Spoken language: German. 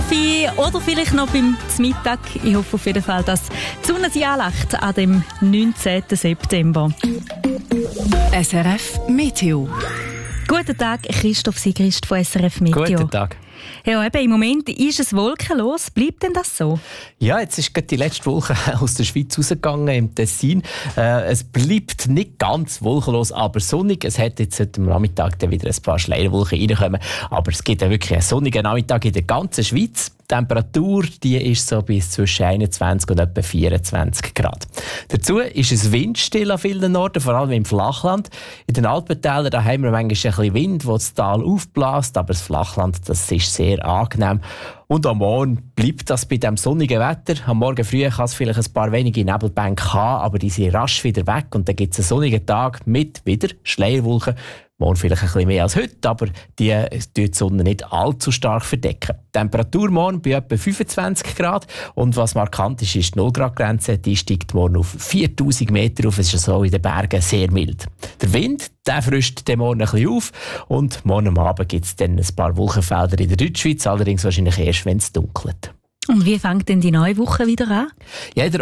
Kaffee oder vielleicht noch beim Mittag. Ich hoffe auf jeden Fall, dass die Sonne sie anlacht an dem 19. September. SRF Meteo. Guten Tag, Christoph Sigrist von SRF Meteo. Guten Tag. Ja, eben, im Moment ist es wolkenlos. Bleibt denn das so? Ja, jetzt ist gerade die letzte Woche aus der Schweiz rausgegangen, im Tessin. Es bleibt nicht ganz wolkenlos, aber sonnig. Es hat jetzt heute Nachmittag dann wieder ein paar Schleierwolken reinkommen. Aber es gibt ja wirklich einen sonnigen Nachmittag in der ganzen Schweiz. Die Temperatur die ist so bis zwischen 21 und etwa 24 Grad. Dazu ist es windstill an vielen Orten, vor allem im Flachland. In den Alpentälern da haben wir manchmal ein bisschen Wind, der das Tal aufbläst, aber das Flachland das ist sehr angenehm. Und am Morgen bleibt das bei dem sonnigen Wetter. Am Morgen früh kann es vielleicht ein paar wenige Nebelbänke haben, aber die sind rasch wieder weg und dann gibt es einen sonnigen Tag mit wieder Schleierwolken. Morgen vielleicht ein bisschen mehr als heute, aber die die Sonne nicht allzu stark verdecken. Die Temperatur morgen bei etwa 25 Grad. Und was markant ist, ist die 0-Grad-Grenze. Die steigt morgen auf 4000 Meter auf. Es ist so in den Bergen sehr mild. Der Wind der frischt den morgen ein bisschen auf. Und morgen am Abend gibt es dann ein paar Wolkenfelder in der Deutschschweiz, allerdings wahrscheinlich erst, wenn es dunkelt. Und wie fängt denn die neue Woche wieder an? Ja,